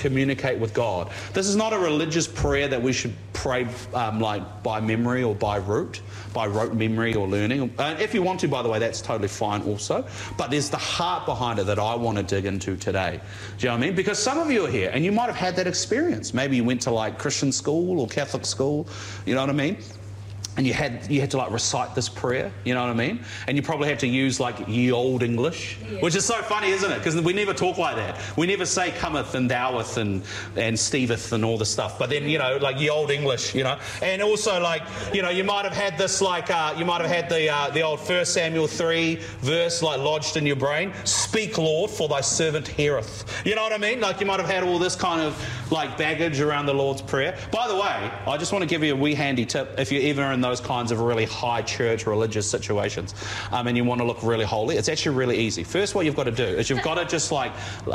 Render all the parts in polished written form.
communicate with God. This is not a religious prayer that we should pray like by memory or by rote memory or learning. If you want to, by the way, that's totally fine also. But there's the heart behind it that I want to dig into today. Do you know what I mean? Because some of you are here and you might have had that experience. Maybe you went to like Christian school or Catholic school, you know what I mean? And you had to like recite this prayer, you know what I mean? And you probably had to use like ye old English, which is so funny, isn't it? Because we never talk like that. We never say cometh and thoueth and steveth and all this stuff. But then, you know, like ye old English, you know. And also like, you know, you might have had this like, you might have had the old 1 Samuel 3 verse like lodged in your brain. Speak, Lord, for thy servant heareth. You know what I mean? Like you might have had all this kind of like baggage around the Lord's Prayer. By the way, I just want to give you a wee handy tip if you're ever in those kinds of really high church religious situations and you want to look really holy. It's actually really easy. First, what you've got to do is you've got to just like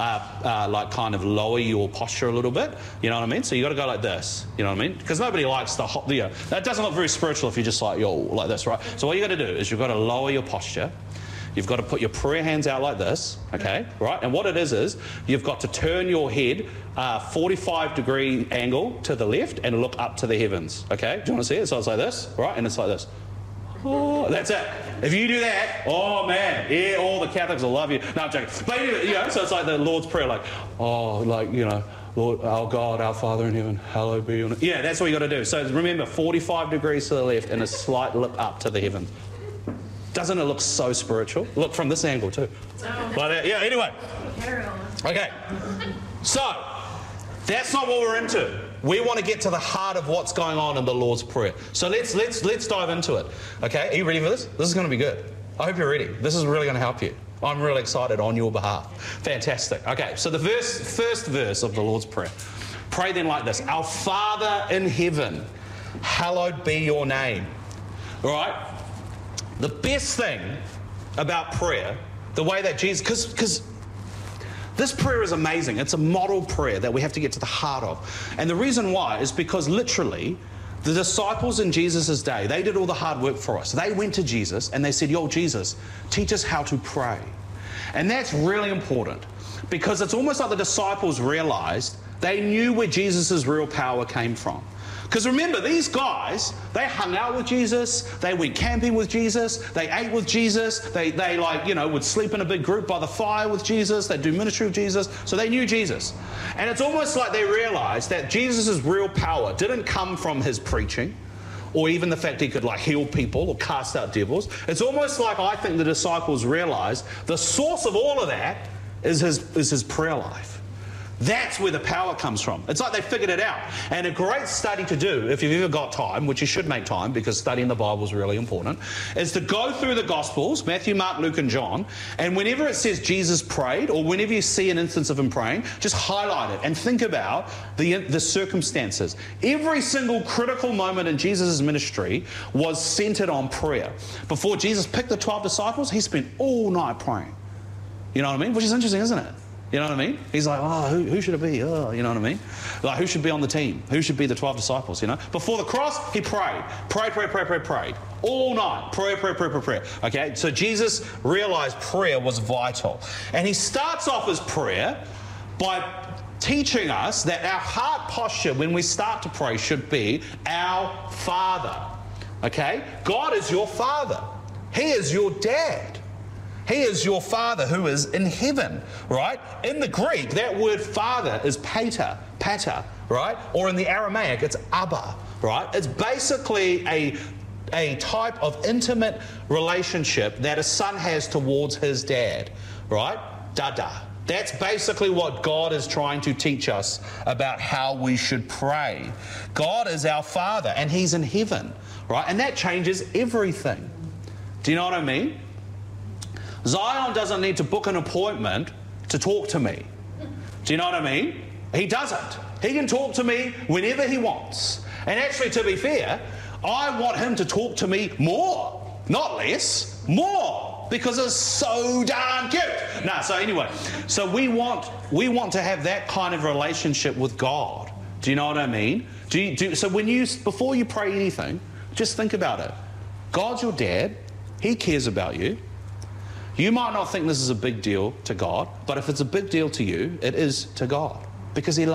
kind of lower your posture a little bit, you know what I mean? So you've got to go like this, you know what I mean? Because nobody likes that doesn't look very spiritual if you're just like, yo, like this, right? So what you've got to do is you've got to lower your posture. You've got to put your prayer hands out like this, okay, right? And what it is you've got to turn your head 45-degree angle to the left and look up to the heavens, okay? Do you want to see it? So it's like this, right? And it's like this. Oh, that's it. If you do that, oh man, yeah, all the Catholics will love you. No, I'm joking. But anyway, you know, so it's like the Lord's Prayer, like, oh, like, you know, Lord, our God, our Father in heaven, hallowed be your name. Yeah, that's what you got to do. So remember, 45 degrees to the left and a slight lip up to the heavens. Doesn't it look so spiritual? Look from this angle too. Like that. Yeah, anyway. Okay. So, that's not what we're into. We want to get to the heart of what's going on in the Lord's Prayer. So let's dive into it. Okay, are you ready for this? This is going to be good. I hope you're ready. This is really going to help you. I'm really excited on your behalf. Fantastic. Okay, so the first verse of the Lord's Prayer. Pray then like this. Our Father in heaven, hallowed be your name. All right? The best thing about prayer, the way that Jesus, because this prayer is amazing. It's a model prayer that we have to get to the heart of. And the reason why is because literally the disciples in Jesus' day, they did all the hard work for us. They went to Jesus and they said, yo, Jesus, teach us how to pray. And that's really important because it's almost like the disciples realized they knew where Jesus' real power came from. Because remember, these guys, they hung out with Jesus, they went camping with Jesus, they ate with Jesus, they like, you know, would sleep in a big group by the fire with Jesus, they'd do ministry with Jesus, so they knew Jesus. And it's almost like they realized that Jesus' real power didn't come from his preaching, or even the fact he could like heal people or cast out devils. It's almost like I think the disciples realized the source of all of that is his prayer life. That's where the power comes from. It's like they figured it out. And a great study to do, if you've ever got time, which you should make time because studying the Bible is really important, is to go through the Gospels, Matthew, Mark, Luke, and John, and whenever it says Jesus prayed, or whenever you see an instance of him praying, just highlight it and think about the circumstances. Every single critical moment in Jesus' ministry was centered on prayer. Before Jesus picked the 12 disciples, he spent all night praying. You know what I mean? Which is interesting, isn't it? You know what I mean? He's like, oh, who should it be? Oh, you know what I mean? Like, who should be on the team? Who should be the 12 disciples, you know? Before the cross, he prayed. Prayed. All night. Prayer. Okay? So Jesus realized prayer was vital. And he starts off his prayer by teaching us that our heart posture when we start to pray should be our Father. Okay? God is your Father. He is your dad. He is your Father who is in heaven, right? In the Greek, that word Father is pater, right? Or in the Aramaic, it's Abba, right? It's basically a type of intimate relationship that a son has towards his dad, right? Dada. That's basically what God is trying to teach us about how we should pray. God is our Father, and he's in heaven, right? And that changes everything. Do you know what I mean? Zion doesn't need to book an appointment to talk to me. Do you know what I mean? He doesn't. He can talk to me whenever he wants. And actually, to be fair, I want him to talk to me more, not less, more, because it's so darn cute. So anyway, so we want to have that kind of relationship with God. Do you know what I mean? So before you pray anything, just think about it. God's your dad. He cares about you. You might not think this is a big deal to God, but if it's a big deal to you, it is to God, because he loves you.